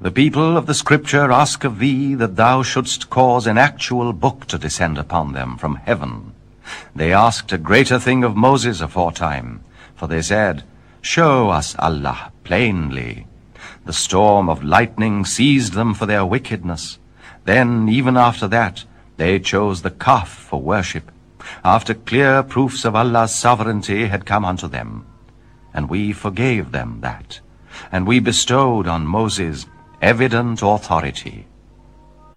The people of the Scripture ask of thee that thou shouldst cause an actual book to descend upon them from heaven. They asked a greater thing of Moses aforetime, for they said, Show us Allah plainly. The storm of lightning seized them for their wickedness. Then, even after that, they chose the calf for worship, after clear proofs of Allah's sovereignty had come unto them. And we forgave them that, and we bestowed on Moses evident authority.